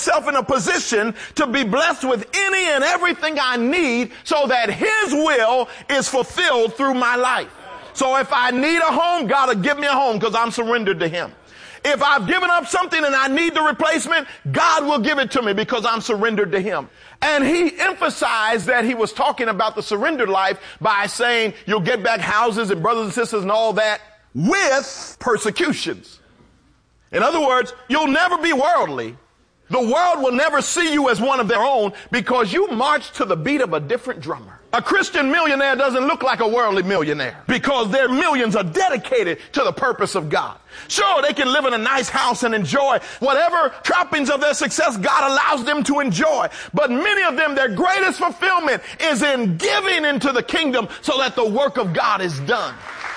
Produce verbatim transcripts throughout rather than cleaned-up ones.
myself in a position to be blessed with any and everything I need so that his will is fulfilled through my life. So if I need a home, God will give me a home because I'm surrendered to him. If I've given up something and I need the replacement, God will give it to me because I'm surrendered to him. And he emphasized that he was talking about the surrendered life by saying you'll get back houses and brothers and sisters and all that with persecutions. In other words, you'll never be worldly. The world will never see you as one of their own because you march to the beat of a different drummer. A Christian millionaire doesn't look like a worldly millionaire because their millions are dedicated to the purpose of God. Sure, they can live in a nice house and enjoy whatever trappings of their success God allows them to enjoy. But many of them, their greatest fulfillment is in giving into the kingdom so that the work of God is done.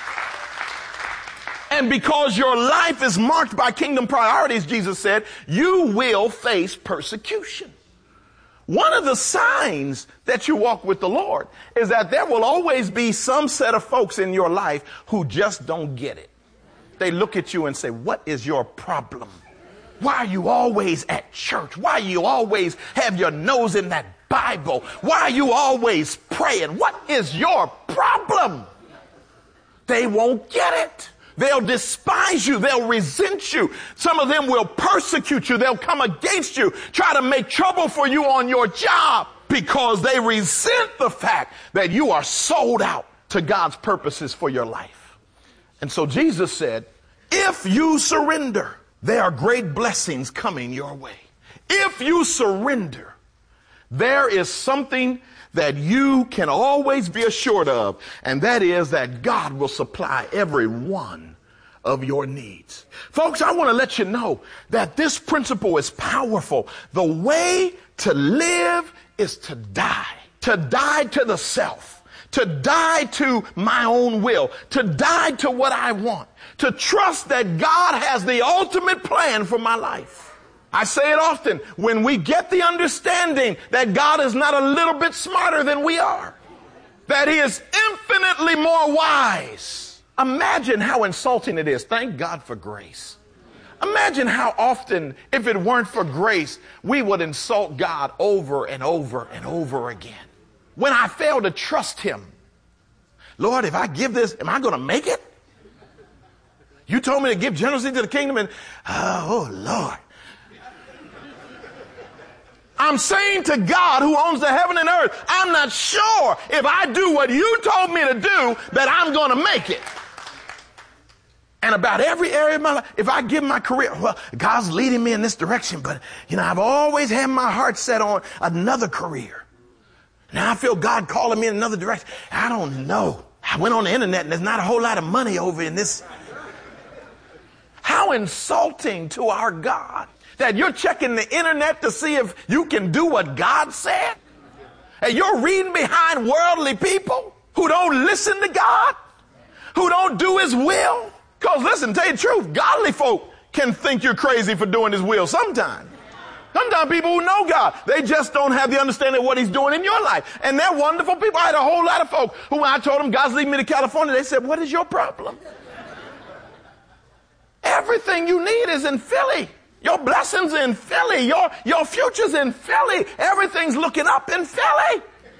And because your life is marked by kingdom priorities, Jesus said, you will face persecution. One of the signs that you walk with the Lord is that there will always be some set of folks in your life who just don't get it. They look at you and say, what is your problem? Why are you always at church? Why you always have your nose in that Bible? Why are you always praying? What is your problem? They won't get it. They'll despise you. They'll resent you. Some of them will persecute you. They'll come against you, try to make trouble for you on your job because they resent the fact that you are sold out to God's purposes for your life. And so Jesus said, if you surrender, there are great blessings coming your way. If you surrender, there is something that you can always be assured of, and that is that God will supply every one of your needs. Folks, I want to let you know that this principle is powerful. The way to live is to die, to die to the self, to die to my own will, to die to what I want, to trust that God has the ultimate plan for my life. I say it often, when we get the understanding that God is not a little bit smarter than we are, that he is infinitely more wise. Imagine how insulting it is. Thank God for grace. Imagine how often, if it weren't for grace, we would insult God over and over and over again. When I fail to trust him, Lord, if I give this, am I going to make it? You told me to give generously to the kingdom and, oh, Lord. I'm saying to God who owns the heaven and earth, I'm not sure if I do what you told me to do that I'm going to make it. And about every area of my life, if I give my career, well, God's leading me in this direction, but you know, I've always had my heart set on another career. Now I feel God calling me in another direction. I don't know. I went on the internet and there's not a whole lot of money over in this. How insulting to our God. That you're checking the internet to see if you can do what God said. And you're reading behind worldly people who don't listen to God, who don't do his will. Because listen, tell you the truth, godly folk can think you're crazy for doing his will sometimes. Sometimes people who know God, they just don't have the understanding of what he's doing in your life. And they're wonderful people. I had a whole lot of folk who, when I told them God's leading me to California, they said, what is your problem? Everything you need is in Philly. Your blessings in Philly. Your, your future's in Philly. Everything's looking up in Philly.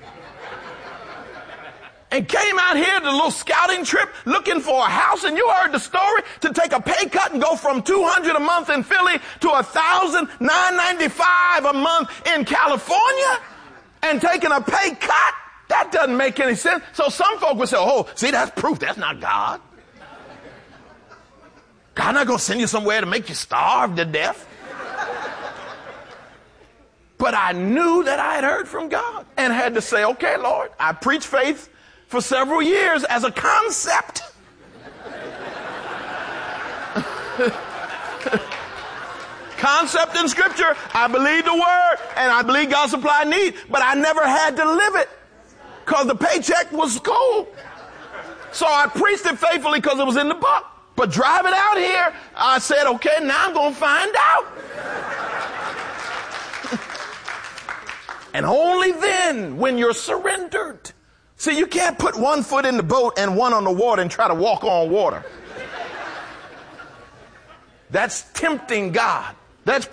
And came out here to a little scouting trip looking for a house. And you heard the story, to take a pay cut and go from two hundred a month in Philly to one thousand nine hundred ninety-five a month in California. And taking a pay cut. That doesn't make any sense. So some folk would say, oh, see, that's proof. That's not God. God not going to send you somewhere to make you starve to death. But I knew that I had heard from God and had to say, okay, Lord, I preached faith for several years as a concept. Concept in scripture. I believe the word and I believe God supply need, but I never had to live it because the paycheck was cool. So I preached it faithfully because it was in the book. But driving out here, I said, okay, now I'm going to find out. And only then, when you're surrendered. See, you can't put one foot in the boat and one on the water and try to walk on water. That's tempting God. That's